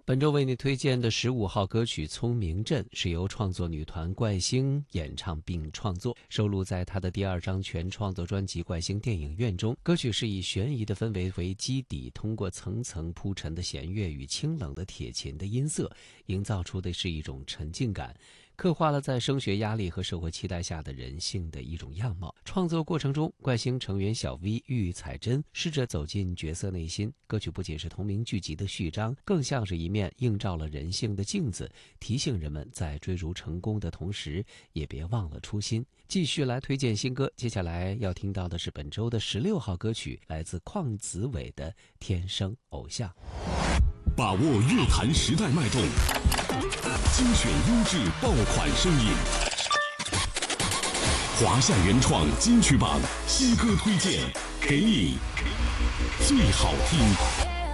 本周为你推荐的15号歌曲《聪明镇》是由创作女团怪星演唱并创作，收录在她的第2张全创作专辑《怪星电影院》中。歌曲是以悬疑的氛围为基底，通过层层铺陈的弦乐与清冷的铁琴的音色，营造出的是一种沉浸感，刻画了在升学压力和社会期待下的人性的一种样貌。创作过程中，怪星成员小 V、玉彩珍试着走进角色内心。歌曲不仅是同名剧集的序章，更像是一面映照了人性的镜子，提醒人们在追逐成功的同时，也别忘了初心。继续来推荐新歌，接下来要听到的是本周的16号歌曲，来自邝子瑋的《天生偶像》。 把握乐坛时代脉动，精选优质爆款声音，华夏原创金曲榜新歌推荐，给你最好听。